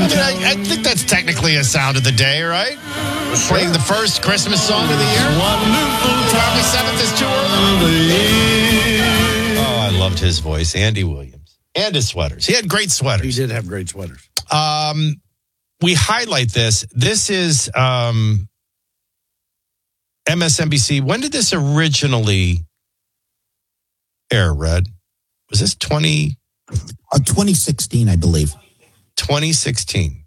I think that's technically a sound of the day, right? Sure. Playing the first Christmas song of the year. November 7th is too early. Oh, I loved his voice, Andy Williams, and his sweaters. He had great sweaters. He did have great sweaters. We highlight this. This is MSNBC. When did this originally air, Red? Was this 2016, I believe. 2016.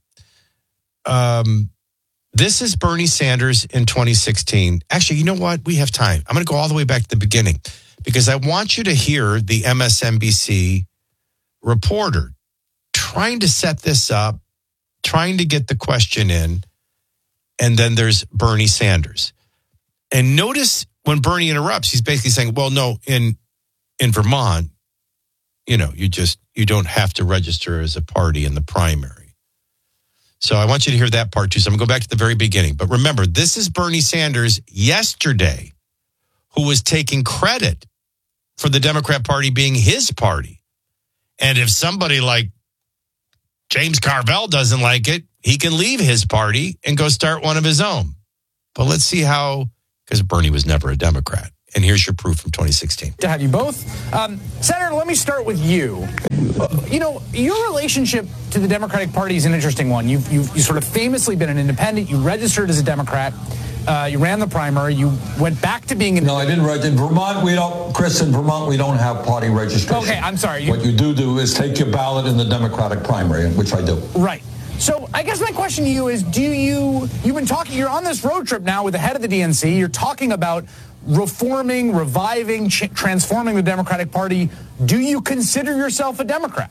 This is Bernie Sanders in 2016. Actually, you know what? We have time. I'm going to go all the way back to the beginning because I want you to hear the MSNBC reporter trying to set this up, trying to get the question in, and then there's Bernie Sanders. And notice when Bernie interrupts, he's basically saying, well, no, in Vermont, you don't have to register as a party in the primary. So I want you to hear that part too. So I'm going to go back to the very beginning. But remember, this is Bernie Sanders yesterday who was taking credit for the Democrat Party being his party. And if somebody like James Carville doesn't like it, he can leave his party and go start one of his own. But let's see how, because Bernie was never a Democrat. And here's your proof from 2016. To have you both. Senator, let me start with you. Your relationship to the Democratic Party is an interesting one. You've sort of famously been an independent. You registered as a Democrat. You ran the primary. You went back to being... No, I didn't register. In Vermont, we don't have party registration. Okay, I'm sorry. What you do is take your ballot in the Democratic primary, which I do. Right. So I guess my question to you is, you've been talking, you're on this road trip now with the head of the DNC. You're talking about reforming, reviving, transforming the Democratic Party. Do you consider yourself a Democrat?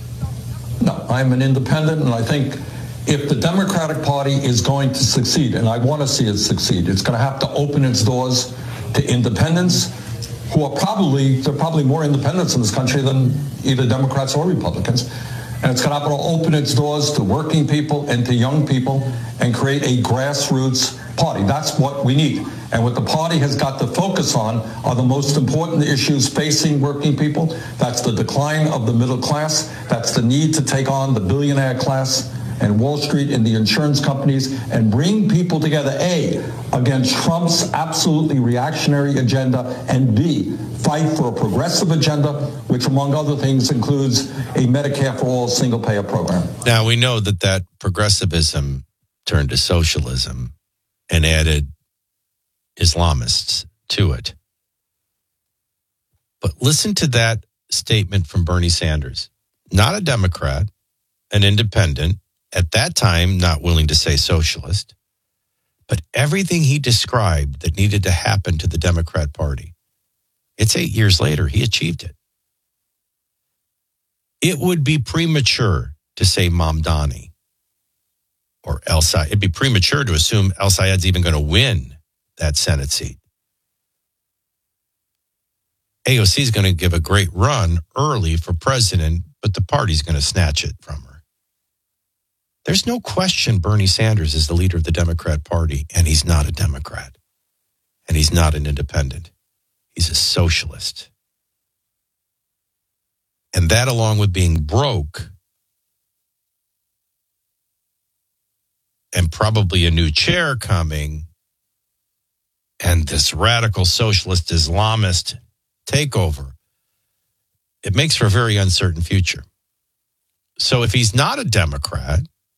No, I'm an independent, and I think if the Democratic Party is going to succeed, and I want to see it succeed, it's going to have to open its doors to independents who are probably more independents in this country than either Democrats or Republicans. And it's going to have to open its doors to working people and to young people and create a grassroots party. That's what we need. And what the party has got to focus on are the most important issues facing working people. That's the decline of the middle class. That's the need to take on the billionaire class and Wall Street and the insurance companies and bring people together, A, against Trump's absolutely reactionary agenda, and B, fight for a progressive agenda, which among other things includes a Medicare for all single-payer program. Now, we know that progressivism turned to socialism and added Islamists to it. But listen to that statement from Bernie Sanders. Not a Democrat, an independent, at that time not willing to say socialist, but everything he described that needed to happen to the Democrat Party. It's 8 years later, he achieved it. It would be premature to say Mamdani or El Sayed. It'd be premature to assume El Sayed's even going to win that Senate seat. AOC is going to give a great run early for president, but the party's going to snatch it from her. There's no question Bernie Sanders is the leader of the Democrat Party, and he's not a Democrat, and he's not an independent. He's a socialist. And that, along with being broke and probably a new chair coming and this radical socialist Islamist takeover, it makes for a very uncertain future. So if he's not a Democrat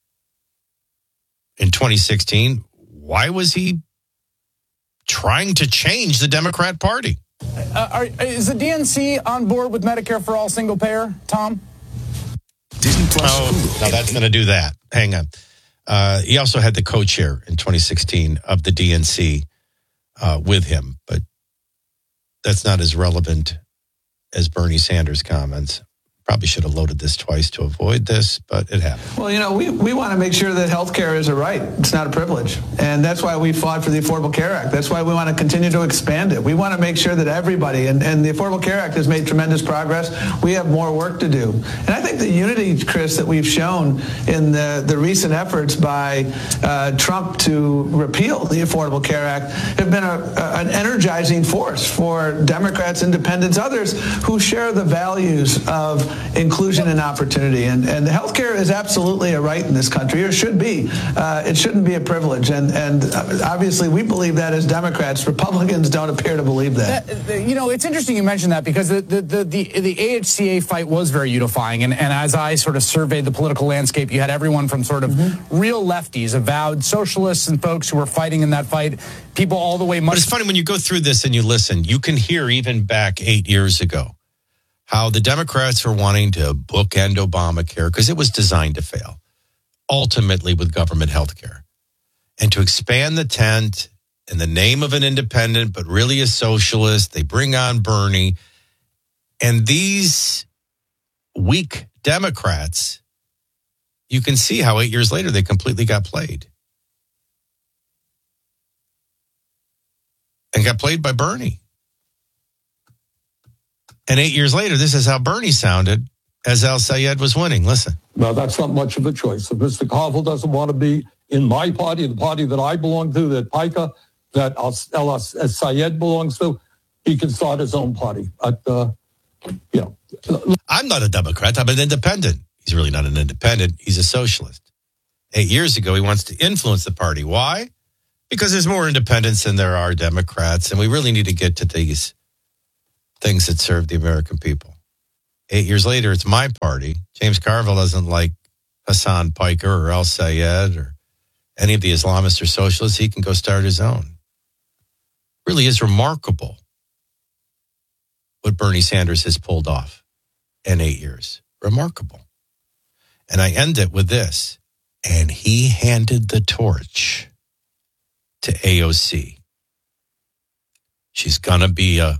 in 2016, why was he trying to change the Democrat Party? Is the DNC on board with Medicare for all single payer, Tom? Disney Plus. Oh, no, that's going to do that. Hang on. He also had the co-chair in 2016 of the DNC with him, but that's not as relevant as Bernie Sanders' comments. Probably should have loaded this twice to avoid this, but it happened. Well, we want to make sure that health care is a right. It's not a privilege. And that's why we fought for the Affordable Care Act. That's why we want to continue to expand it. We want to make sure that everybody, and the Affordable Care Act has made tremendous progress. We have more work to do. And I think the unity, Chris, that we've shown in the recent efforts by Trump to repeal the Affordable Care Act have been an energizing force for Democrats, independents, others who share the values of inclusion and opportunity. And the healthcare is absolutely a right in this country, or should be. It shouldn't be a privilege. And obviously, we believe that as Democrats. Republicans don't appear to believe that. It's interesting you mentioned that, because the AHCA fight was very unifying. And as I sort of surveyed the political landscape, you had everyone from sort of real lefties, avowed socialists and folks who were fighting in that fight, people all the way much. But it's funny when you go through this and you listen, you can hear even back 8 years ago how the Democrats were wanting to bookend Obamacare because it was designed to fail, ultimately with government health care. And to expand the tent in the name of an independent, but really a socialist, they bring on Bernie. And these weak Democrats, you can see how 8 years later they completely got played. And got played by Bernie. And 8 years later, this is how Bernie sounded as Al Sayed was winning. Listen. Well, that's not much of a choice. If Mr. Koval doesn't want to be in my party, the party that I belong to, that PICA, that Al Sayed belongs to, he can start his own party. I'm not a Democrat. I'm an independent. He's really not an independent. He's a socialist. 8 years ago, he wants to influence the party. Why? Because there's more independents than there are Democrats, and we really need to get to these things that serve the American people. 8 years later, it's my party. James Carville doesn't like Hassan Piker or Al Sayed or any of the Islamists or socialists. He can go start his own. Really is remarkable what Bernie Sanders has pulled off in 8 years. Remarkable. And I end it with this. And he handed the torch to AOC. She's going to be an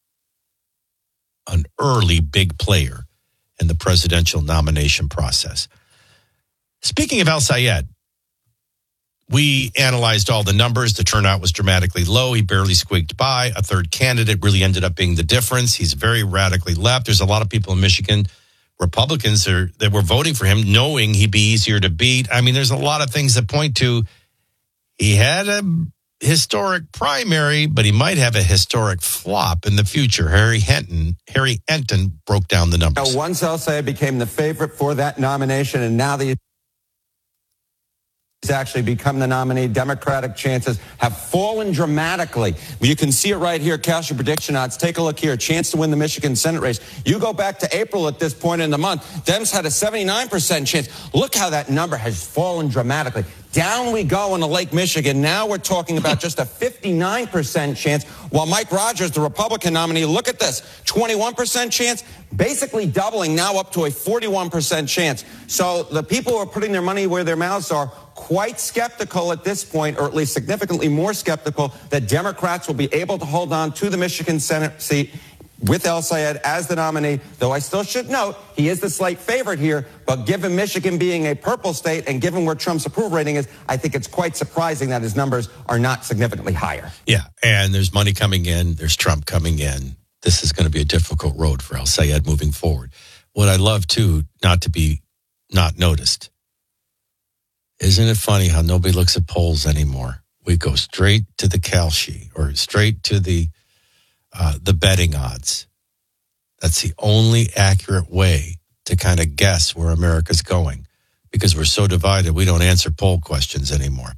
early big player in the presidential nomination process. Speaking of Al Sayed, we analyzed all the numbers. The turnout was dramatically low. He barely squeaked by. A third candidate really ended up being the difference. He's very radically left. There's a lot of people in Michigan, Republicans that were voting for him, knowing he'd be easier to beat. I mean, there's a lot of things that point to he had a historic primary, but he might have a historic flop in the future. Harry Enten broke down the numbers. Now, once El Sayed became the favorite for that nomination, and now he's actually become the nominee, Democratic chances have fallen dramatically. You can see it right here. Cast your prediction odds. Take a look here. Chance to win the Michigan Senate race. You go back to April at this point in the month. Dems had a 79% chance. Look how that number has fallen dramatically. Down we go in the Lake Michigan. Now we're talking about just a 59% chance. While Mike Rogers, the Republican nominee, look at this, 21% chance, basically doubling now up to a 41% chance. So the people who are putting their money where their mouths are quite skeptical at this point, or at least significantly more skeptical, that Democrats will be able to hold on to the Michigan Senate seat with El Sayed as the nominee, though I still should note he is the slight favorite here. But given Michigan being a purple state and given where Trump's approval rating is, I think it's quite surprising that his numbers are not significantly higher. Yeah, and there's money coming in. There's Trump coming in. This is going to be a difficult road for El Sayed moving forward. What I love, too, not to be not noticed. Isn't it funny how nobody looks at polls anymore? We go straight to the Kalshi or straight to the betting odds. That's the only accurate way to kind of guess where America's going, because we're so divided. We don't answer poll questions anymore.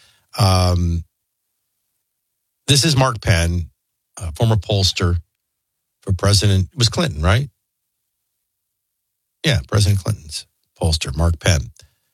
This is Mark Penn, former pollster for President. It was Clinton, right? Yeah, President Clinton's pollster, Mark Penn.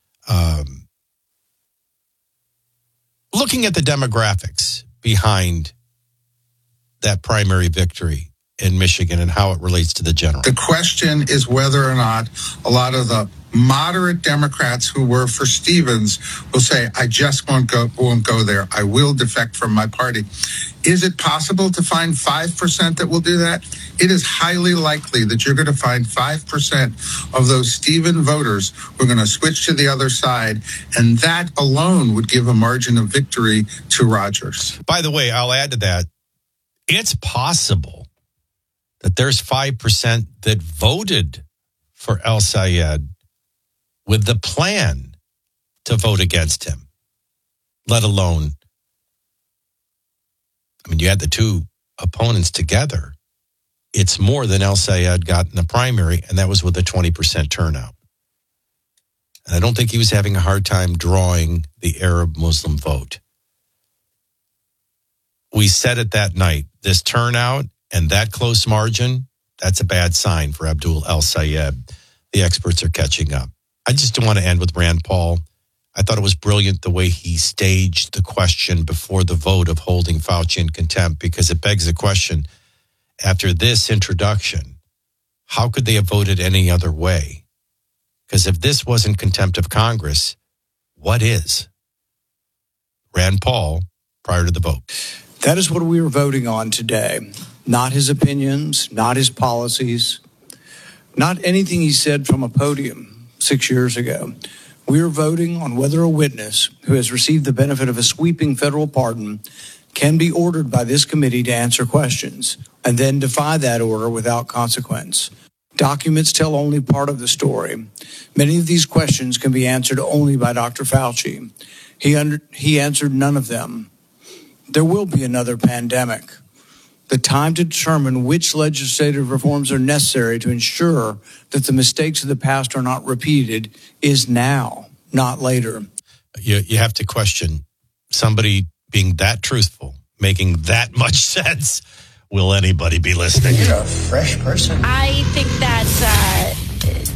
Looking at the demographics behind that primary victory in Michigan and how it relates to the general. The question is whether or not a lot of the moderate Democrats who were for Stevens will say, I just won't go there. I will defect from my party. Is it possible to find 5% that will do that? It is highly likely that you're going to find 5% of those Stevens voters who are going to switch to the other side, and that alone would give a margin of victory to Rogers. By the way, I'll add to that, it's possible that there's 5% that voted for El Sayed with the plan to vote against him, let alone, I mean, you had the two opponents together. it's more than El Sayed got in the primary, and that was with a 20% turnout. And I don't think he was having a hard time drawing the Arab Muslim vote. We said it that night, this turnout and that close margin, that's a bad sign for Abdul El Sayed. The experts are catching up. I just don't want to end with Rand Paul. I thought it was brilliant the way he staged the question before the vote of holding Fauci in contempt, because it begs the question, after this introduction, how could they have voted any other way? Because if this wasn't contempt of Congress, what is? Rand Paul, prior to the vote. That is what we are voting on today. Not his opinions, not his policies, not anything he said from a podium 6 years ago. We are voting on whether a witness who has received the benefit of a sweeping federal pardon can be ordered by this committee to answer questions and then defy that order without consequence. Documents tell only part of the story. Many of these questions can be answered only by Dr. Fauci. He answered none of them. There will be another pandemic. The time to determine which legislative reforms are necessary to ensure that the mistakes of the past are not repeated is now, not later. You have to question somebody being that truthful, making that much sense. Will anybody be listening? You're a fresh person. I think that's